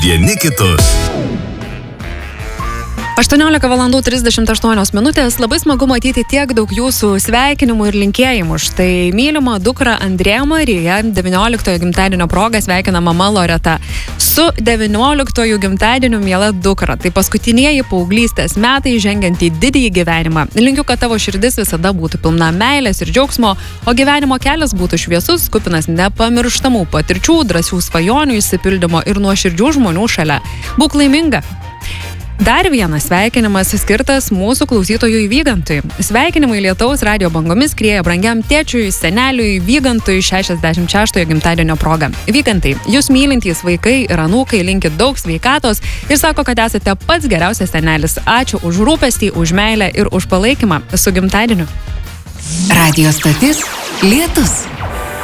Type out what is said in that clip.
vieni kitus. 18:38 minutės. Labai smagu matyti tiek daug jūsų sveikinimų ir linkėjimų. Štai mylima dukra Andrėja Marija 19 gimtadienio proga sveikina mama Loreta. Su 19 gimtadieniu, miela dukra. Tai paskutinieji paauglystės metai žengiant į didįjį gyvenimą. Linkiu, kad tavo širdis visada būtų pilna meilės ir džiaugsmo, o gyvenimo kelias būtų šviesus, kupinas nepamirštamų patirčių, drąsių svajonių išsipildymo ir nuoširdžių žmonių šalia. Būk laiminga. Dar vienas sveikinimas skirtas mūsų klausytojui Vygantui. Sveikinimai Lietaus radijo bangomis skrieja brangiam tėčiui, seneliui Vygantui 66 gimtadienio proga. Vygantai, jūs mylintys vaikai ir anūkai linki daug sveikatos ir sako, kad esate pats geriausias senelis. Ačiū už rūpestį, už meilę ir už palaikymą. Su gimtadieniu. Radio stotis Lietus.